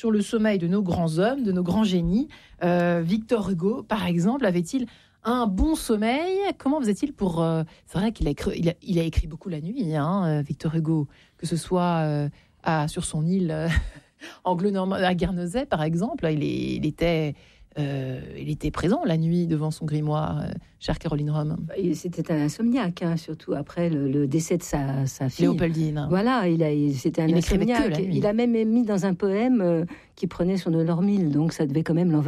sur le sommeil de nos grands hommes, de nos grands génies. Victor Hugo, par exemple, avait-il un bon sommeil? Comment faisait-il pour... C'est vrai qu'il a écrit beaucoup la nuit, Victor Hugo, que ce soit sur son île anglo-normande, à Guernesey, par exemple. Il était présent la nuit devant son grimoire, chère Caroline Rome. C'était un insomniaque, surtout après le décès de sa fille. Léopoldine. Voilà, c'était un insomniaque. Il a même mis dans un poème qui prenait son Lormil, donc ça devait quand même l'envahir.